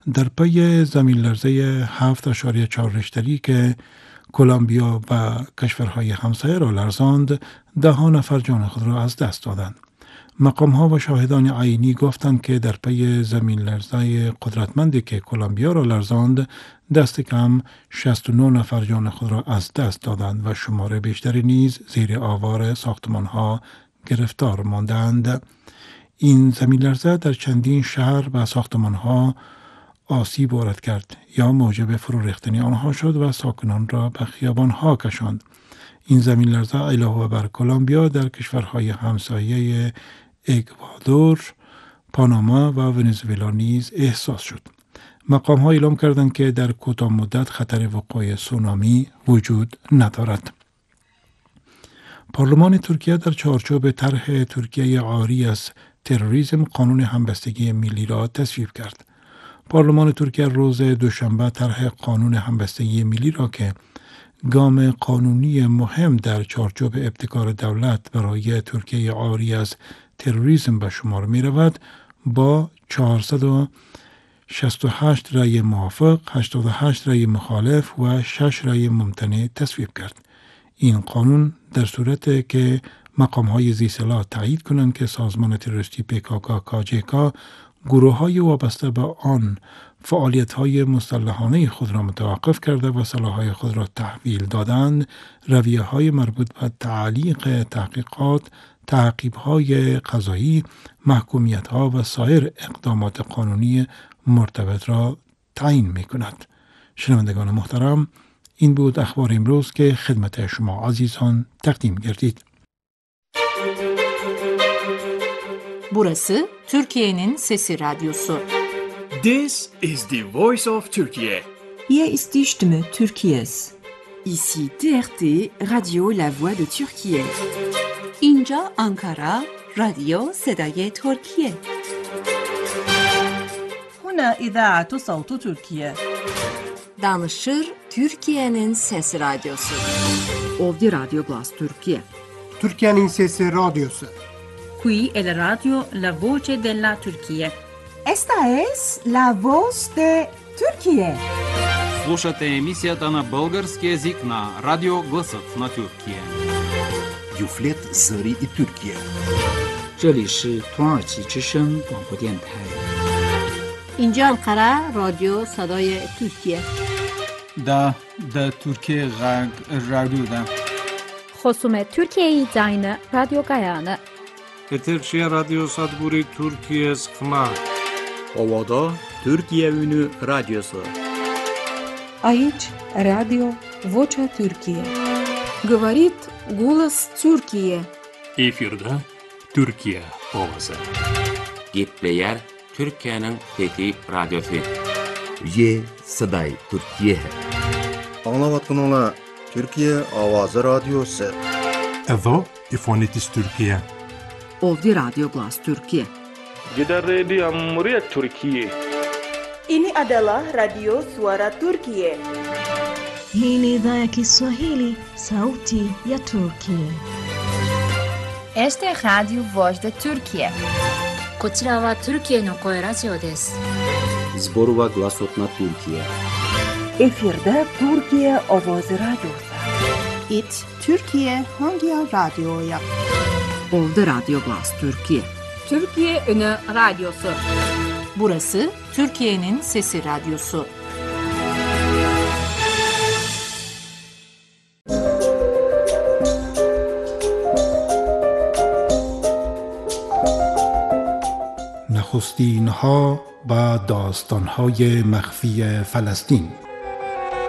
در پی زمین لرزه 7.4 ریشتری که کلمبیا و کشورهای همسایه را لرزاند، 10 نفر جان خود را از دست دادند. مقام‌ها و شاهدان عینی گفتند که در پی زمین لرزه قدرتمندی که کلمبیا را لرزاند، دست کم 69 نفر جان خود را از دست دادند و شمار بیشتری نیز زیر آوار ساختمان‌ها گرفتار ماندند. این زمین لرزه در چندین شهر و ساختمان‌ها آسیب وارد کرد یا موجب فرو ریختن آنها شد و ساکنان را به خیابان‌ها کشاند. این زمین لرزه علاوه بر کلمبیا در کشورهای همسایه اکوادور، پاناما و ونزوئلا نیز احساس شد. مقام‌ها اعلام کردند که در کوتاه مدت خطر وقوع سونامی وجود ندارد. پارلمان ترکیه در چارچوب طرح ترکیه عاری از تروریسم قانون همبستگی ملی را تصویب کرد. پارلمان ترکیه روز دوشنبه طرح قانون همبستگی ملی را که گام قانونی مهم در چارچوب ابتکار دولت برای ترکیه عاری از تروریسم به شمار می رود با 468 رأی موافق، 88 رأی مخالف و 6 رأی ممتنع تصویب کرد. این قانون در صورت که مقام‌های ذی‌صلاح تایید کنند که سازمان تروریستی PKK-KCK گروه‌های وابسته به آن فعالیت‌های مسلحانه خود را متوقف کرده و سلاح‌های خود را تحویل دادند، رویه‌های مربوط به تعلیق تحقیقات، تعقیب‌های قضایی، محکومیت‌ها و سایر اقدامات قانونی مرتبط را تعیین می‌کند. شنوندگان محترم، این بود اخبار امروز که خدمت شما عزیزان تقدیم گردید. Burası Türkiye'nin Sesi Radyosu. This is the voice of Turkey. Hier ist die Stimme Türkiye's. Ici TRT Radio La Voix de Türkiye. اینجا آنکارا رادیو صدای ترکیه. هنا إذاعة صوت تركيا. Danışır Türkiye'nin Sesi Radyosu. Ovdje Radio Glas Türkiye. Türkiye'nin Sesi Radyosu. Qui è la radio La Voce della Turchia. Esta es la voz de Turquía. Слушате емисията на български език на Радио Гласът на Тюркия. Юфлет Зари и Türkiye. 这里是土耳其之声广播电台。 اینجا انقره رادیو صدای ترکیه. دا ترکیه رادیو دا. خصوم ترکیه داین رادیو گایانه. Eterşehir Radyo Sadburi Türkiye Sıkma. Ovada Türkiye Ünü Radyosu. Aici Radio Vocea Türkiye. Говорит голос Türkiye. Efirde Türkiye ovası. Gitleyer Türkiye'nin fethi radyosu. Ye Saday Türkiye. Anlavatınla Türkiye Avazı Radyosu. Evo İfonitis Türkiye. Ovdje Radio Glas Türkiye. Gider Radio Cumhuriyet Türkiye. Ini adalah Radio Suara Turkiye. Hii ni idhaa ya Kiswahili, sauti ya Turkiye. Este es Radio Voz de Turkiye. こちらはトルキエの声ラジオです。 Zborova Glasot na Türkiye. Efirde Türkiye Avazı Radyosu. It Türkiye Hangi Radyo'ya? Ovdje Radio Glas Türkiye. Türkiye Ünü Radyosu. Burası Türkiye'nin Sesi Radyosu. نخستین‌ها و داستان‌های مخفی فلسطین.